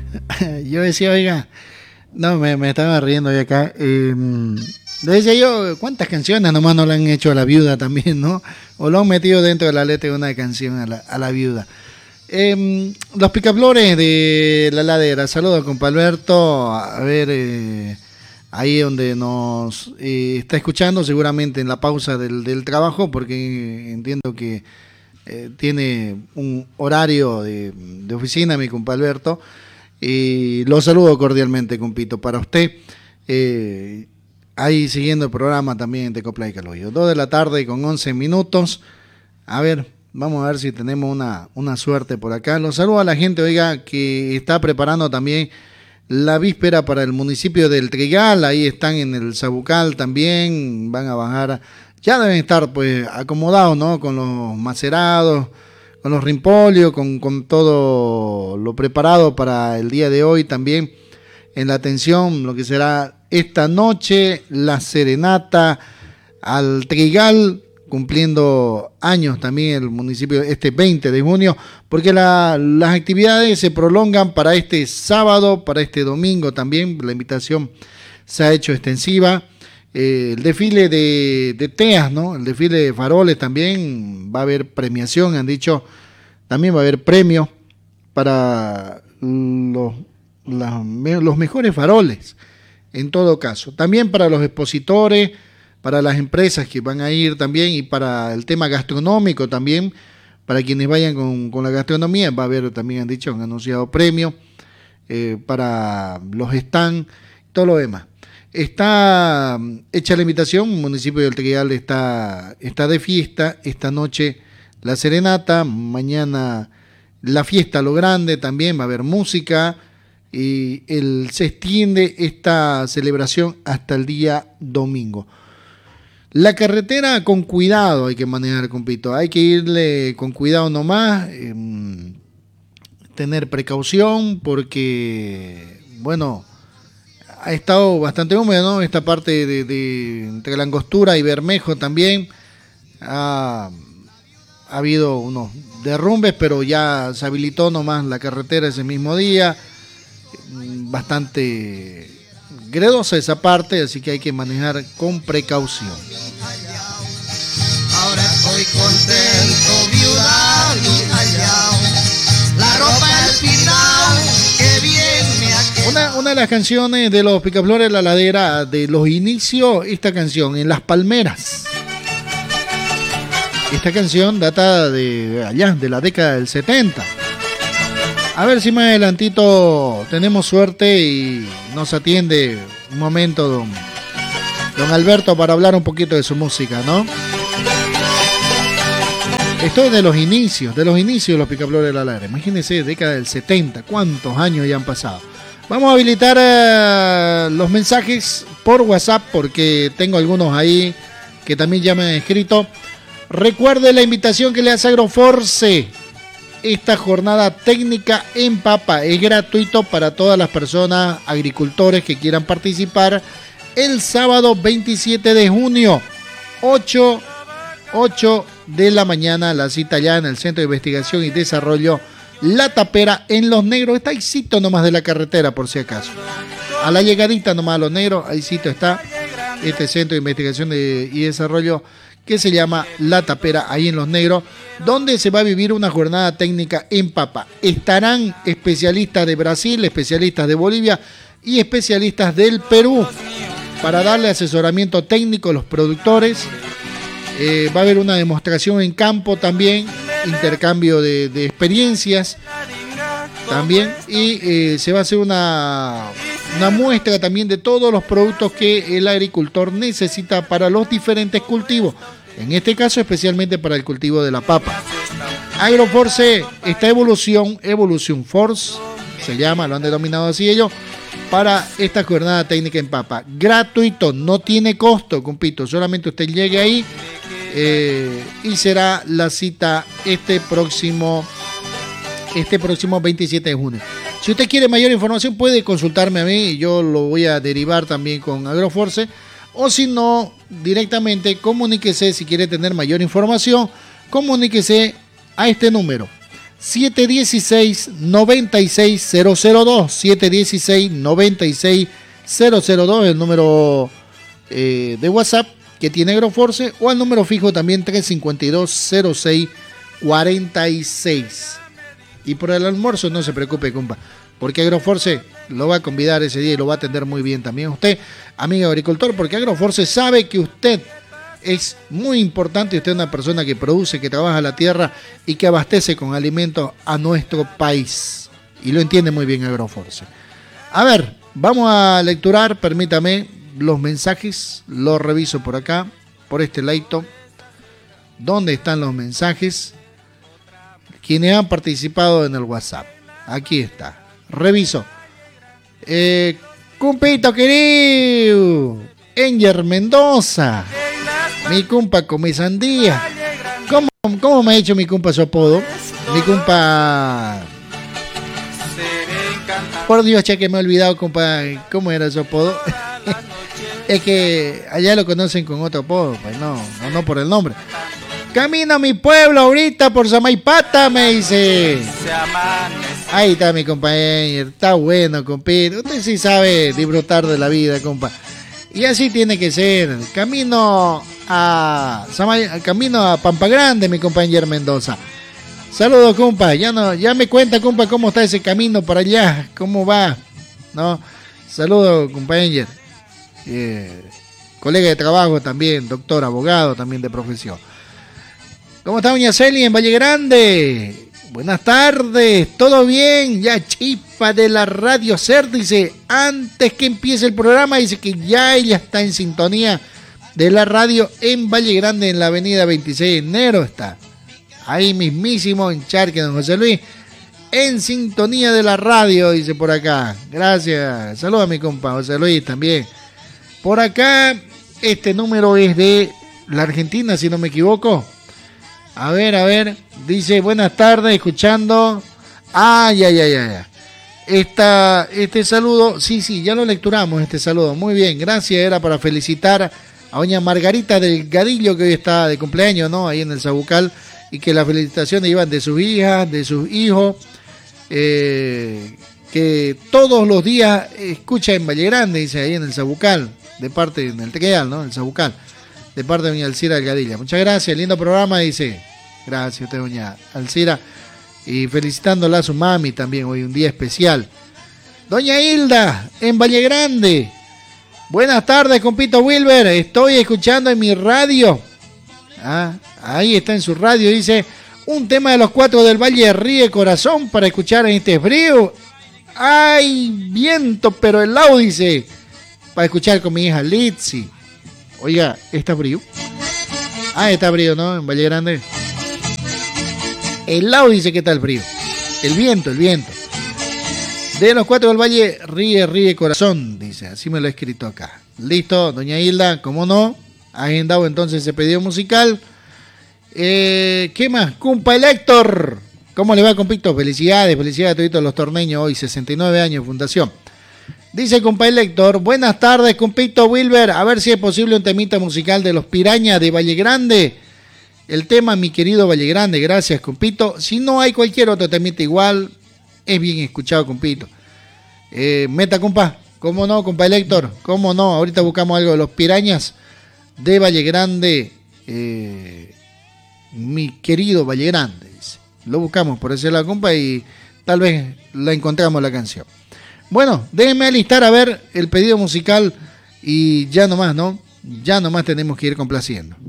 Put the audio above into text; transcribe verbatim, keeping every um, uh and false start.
Yo decía, oiga, no, me, me estaba riendo yo acá. Eh, le decía yo, ¿cuántas canciones nomás no le han hecho a la viuda también, no? O lo han metido dentro de la letra de una canción a la, a la viuda. Eh, los picaflores de la ladera, saludos con Alberto, a ver, eh, ahí donde nos eh, está escuchando, seguramente en la pausa del, del trabajo, porque entiendo que eh, tiene un horario de, de oficina, mi compa Alberto, y lo saludo cordialmente, compito, para usted, eh, ahí siguiendo el programa también de Copla y Calollo, dos de la tarde con once minutos, a ver. Vamos a ver si tenemos una, una suerte por acá. Los saludo a la gente, oiga, que está preparando también la víspera para el municipio del Trigal. Ahí están en el Sabucal también. Van a bajar. Ya deben estar pues acomodados, ¿no? Con los macerados, con los rimpolios, con, con todo lo preparado para el día de hoy también. En la atención, lo que será esta noche, la serenata al Trigal, cumpliendo años también el municipio este veinte de junio, porque la, las actividades se prolongan para este sábado, para este domingo también. La invitación se ha hecho extensiva. Eh, el desfile de, de teas, ¿no? El desfile de faroles también, va a haber premiación, han dicho, también va a haber premio para los, la, los mejores faroles, en todo caso. También para los expositores, para las empresas que van a ir también, y para el tema gastronómico también, para quienes vayan con, con la gastronomía, va a haber, también han dicho, han anunciado premios eh, para los stands, todo lo demás. Está hecha la invitación, el municipio del Trigal está, está de fiesta, esta noche la serenata, mañana la fiesta a lo grande, también va a haber música, y el, se extiende esta celebración hasta el día domingo. La carretera con cuidado hay que manejar, compito. Hay que irle con cuidado nomás, eh, tener precaución porque, bueno, ha estado bastante húmedo, ¿no? Esta parte de, de entre la Angostura y Bermejo también ha, ha habido unos derrumbes, pero ya se habilitó nomás la carretera ese mismo día. Bastante gredosa esa parte, así que hay que manejar con precaución. Ahora estoy contento, viuda, mi hallao. La ropa al final, que bien me ha quedado. Una, una de las canciones de los Picaflores de la Ladera, de los inicios, esta canción, En las Palmeras. Esta canción data de allá, de la década del setenta. A ver si más adelantito tenemos suerte y nos atiende un momento don, don Alberto para hablar un poquito de su música, ¿no? Esto es de los inicios, de los inicios de los Picaflores de la Ladera. Imagínense, década del setenta, cuántos años ya han pasado. Vamos a habilitar uh, los mensajes por WhatsApp porque tengo algunos ahí que también ya me han escrito. Recuerde la invitación que le hace Agroforce. Esta jornada técnica en papa es gratuito para todas las personas, agricultores que quieran participar el sábado veintisiete de junio, ocho de la mañana, la cita allá en el Centro de Investigación y Desarrollo La Tapera en Los Negros. Está ahí sitio nomás de la carretera, por si acaso. A la llegadita nomás a Los Negros, ahí sitio está este Centro de Investigación de, y Desarrollo que se llama La Tapera, ahí en Los Negros, donde se va a vivir una jornada técnica en papa. Estarán especialistas de Brasil, especialistas de Bolivia y especialistas del Perú para darle asesoramiento técnico a los productores. Eh, va a haber una demostración en campo también, intercambio de, de experiencias también, y eh, se va a hacer una, una muestra también de todos los productos que el agricultor necesita para los diferentes cultivos. En este caso, especialmente para el cultivo de la papa. Agroforce, esta evolución, Evolution Force, se llama, lo han denominado así ellos, para esta jornada técnica en papa. Gratuito, no tiene costo, compito, solamente usted llegue ahí eh, y será la cita este próximo, este próximo veintisiete de junio. Si usted quiere mayor información, puede consultarme a mí y yo lo voy a derivar también con Agroforce. O si no, directamente comuníquese si quiere tener mayor información, comuníquese a este número, siete uno seis, nueve seis cero cero dos, siete uno seis, nueve seis cero cero dos, el número eh, de WhatsApp que tiene Agroforce, o al número fijo también tres cinco dos, cero seis cuatro seis. Y por el almuerzo no se preocupe, compa, porque Agroforce lo va a convidar ese día y lo va a atender muy bien también usted, amigo agricultor, porque Agroforce sabe que usted es muy importante, usted es una persona que produce, que trabaja la tierra y que abastece con alimentos a nuestro país. Y lo entiende muy bien Agroforce. A ver, vamos a lecturar, permítame, los mensajes, los reviso por acá, por este ladito. ¿Dónde están los mensajes? Quienes han participado en el WhatsApp. Aquí está. Reviso. Eh, Cumpito querido, Enger Mendoza. Mi compa come sandía. ¿Cómo, ¿Cómo me ha hecho mi compa su apodo? Mi compa... Por Dios, ya que me he olvidado, compa, ¿cómo era su apodo? Es que allá lo conocen con otro apodo, pues no, no, no por el nombre. Camino a mi pueblo ahorita por Samaipata, me dice. Ahí está mi compañero, está bueno, compito. Usted sí sabe disfrutar de la vida, compa. Y así tiene que ser. Camino a Samay, camino a Pampa Grande, mi compañero Mendoza. Saludos, compa. Ya no, ya me cuenta, compa, cómo está ese camino para allá, cómo va, ¿no? Saludos, compañero. Eh, colega de trabajo también, doctor, abogado también de profesión. ¿Cómo está doña Celi en Valle Grande? Buenas tardes, ¿todo bien? Ya chispa de la Radio Ser, dice, antes que empiece el programa, dice que ya ella está en sintonía de la radio en Valle Grande, en la avenida veintiséis de enero está. Ahí mismísimo en Charque, don José Luis, en sintonía de la radio, dice por acá. Gracias, saludos a mi compa José Luis también. Por acá, este número es de la Argentina, si no me equivoco. A ver, a ver, dice, buenas tardes, escuchando. Ay, ay, ay, ay. Esta, este saludo, sí, sí, ya lo lecturamos, este saludo. Muy bien, gracias, era para felicitar a doña Margarita Delgadillo, que hoy está de cumpleaños, ¿no? Ahí en el Sabucal, y que las felicitaciones iban de sus hijas, de sus hijos, eh, que todos los días escucha en Valle Grande, dice ahí en el Sabucal, de parte, en el Tequeal, ¿no? El Sabucal, de parte de doña Alcira Delgadilla. Muchas gracias, lindo programa, dice. Gracias a usted, doña Alcira. Y felicitándola a su mami también, hoy un día especial. Doña Hilda, en Valle Grande. Buenas tardes, compito Wilber. Estoy escuchando en mi radio. Ah, ahí está en su radio, dice, un tema de los cuatro del Valle Ríe Corazón para escuchar en este frío. Ay, viento, pero el lado, dice, para escuchar con mi hija Litsi. Oiga, ¿está frío? Ah, está frío, ¿no? En Valle Grande. El lado dice que está el frío. El viento, el viento. De los cuatro del Valle Ríe, Ríe Corazón, dice, así me lo he escrito acá. Listo, doña Hilda, ¿cómo no? Agendado entonces ese pedido musical. Eh, ¿Qué más? Compa Héctor. ¿Cómo le va, compito? Felicidades, felicidades a todos los torneños hoy, sesenta y nueve años de fundación. Dice compa Héctor, buenas tardes, compito Wilber. A ver si es posible un temita musical de los Pirañas de Valle Grande. El tema, mi querido Valle Grande, gracias, compito. Si no hay cualquier otro temita igual, es bien escuchado, compito. Eh, meta, compa. ¿Cómo no, compa Héctor? ¿Cómo no? Ahorita buscamos algo de los Pirañas de Valle Grande, eh, mi querido Valle Grande, dice. Lo buscamos por ese lado, compa, y tal vez la encontramos la canción. Bueno, déjenme alistar a ver el pedido musical y ya nomás, ¿no? Ya nomás tenemos que ir complaciendo.